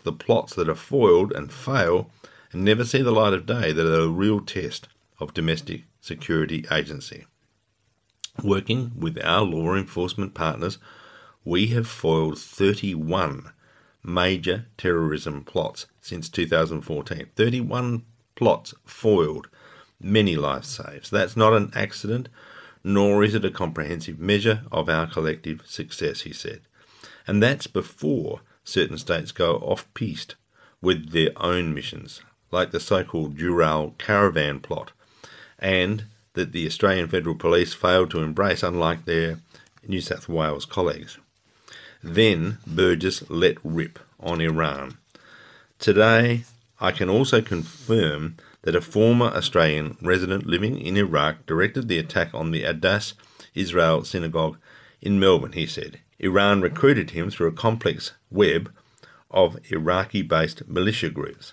the plots that are foiled and fail and never see the light of day that are a real test of domestic security agency. Working with our law enforcement partners, we have foiled 31 major terrorism plots since 2014. 31 plots foiled, many lives saved. That's not an accident, nor is it a comprehensive measure of our collective success, he said. And that's before certain states go off-piste with their own missions, like the so-called Dural Caravan plot, and that the Australian Federal Police failed to embrace, unlike their New South Wales colleagues. Then Burgess let rip on Iran. Today, I can also confirm that a former Australian resident living in Iraq directed the attack on the Adass Israel synagogue in Melbourne, he said. Iran recruited him through a complex web of Iraqi-based militia groups.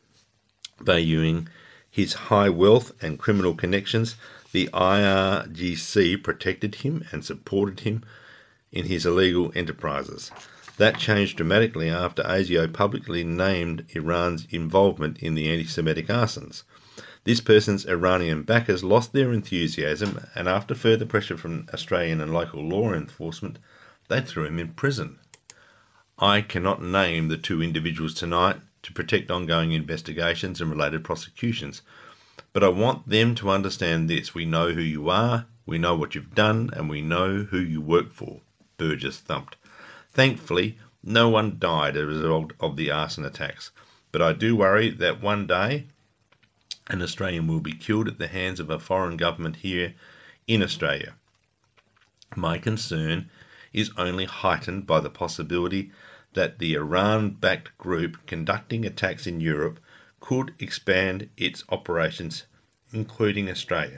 Valuing his high wealth and criminal connections, the IRGC protected him and supported him in his illegal enterprises. That changed dramatically after ASIO publicly named Iran's involvement in the anti-Semitic arsons. This person's Iranian backers lost their enthusiasm, and after further pressure from Australian and local law enforcement, they threw him in prison. I cannot name the two individuals tonight to protect ongoing investigations and related prosecutions, but I want them to understand this. We know who you are, we know what you've done, and we know who you work for, Burgess thumped. Thankfully, no one died as a result of the arson attacks, but I do worry that one day an Australian will be killed at the hands of a foreign government here in Australia. My concern is only heightened by the possibility that the Iran-backed group conducting attacks in Europe could expand its operations, including Australia.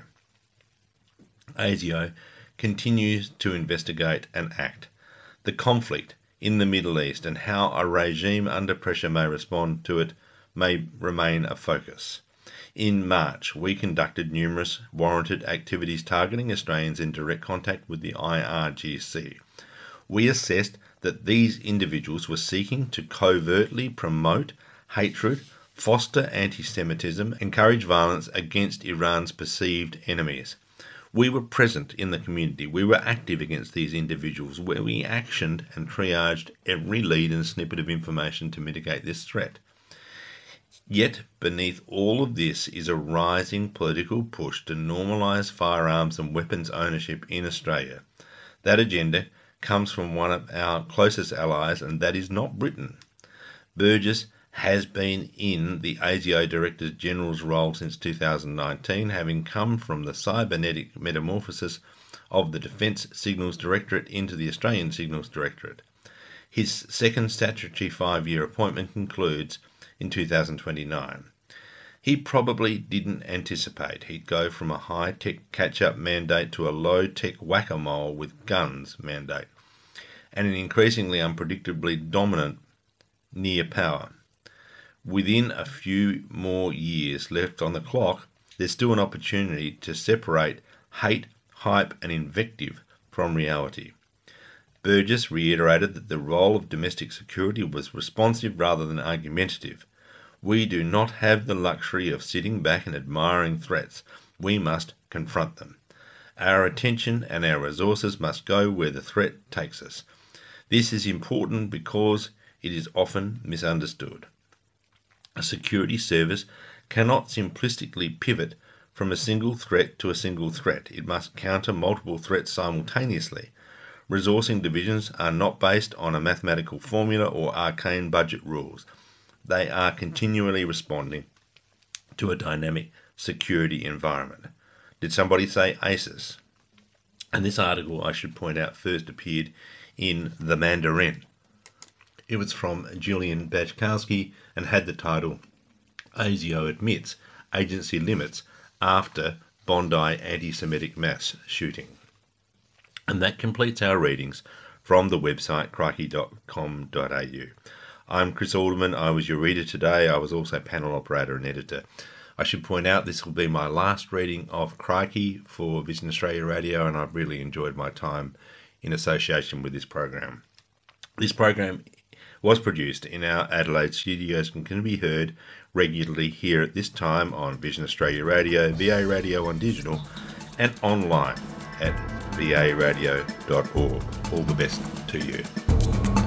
ASIO continues to investigate and act. The conflict in the Middle East and how a regime under pressure may respond to it may remain a focus. In March, we conducted numerous warranted activities targeting Australians in direct contact with the IRGC. We assessed that these individuals were seeking to covertly promote hatred, foster anti-Semitism, encourage violence against Iran's perceived enemies. We were present in the community. We were active against these individuals, where we actioned and triaged every lead and snippet of information to mitigate this threat. Yet, beneath all of this is a rising political push to normalise firearms and weapons ownership in Australia. That agenda comes from one of our closest allies, and that is not Britain. Burgess has been in the ASIO Director General's role since 2019, having come from the cybernetic metamorphosis of the Defence Signals Directorate into the Australian Signals Directorate. His second statutory 5-year appointment concludes in 2029. He probably didn't anticipate he'd go from a high-tech catch-up mandate to a low-tech whack-a-mole with guns mandate, and an increasingly unpredictably dominant near power. Within a few more years left on the clock, there's still an opportunity to separate hate, hype and invective from reality. Burgess reiterated that the role of domestic security was responsive rather than argumentative. We do not have the luxury of sitting back and admiring threats. We must confront them. Our attention and our resources must go where the threat takes us. This is important because it is often misunderstood. A security service cannot simplistically pivot from a single threat to a single threat. It must counter multiple threats simultaneously. Resourcing divisions are not based on a mathematical formula or arcane budget rules. They are continually responding to a dynamic security environment. Did somebody say ACES? And this article, I should point out, first appeared in The Mandarin. It was from Julian Bajkowski and had the title ASIO Admits Agency Limits After Bondi Anti-Semitic Mass Shooting. And that completes our readings from the website crikey.com.au. I'm Chris Alderman. I was your reader today. I was also panel operator and editor. I should point out this will be my last reading of Crikey for Vision Australia Radio, and I've really enjoyed my time in association with this program. This program was produced in our Adelaide studios and can be heard regularly here at this time on Vision Australia Radio, VA Radio on digital, and online at varadio.org. All the best to you.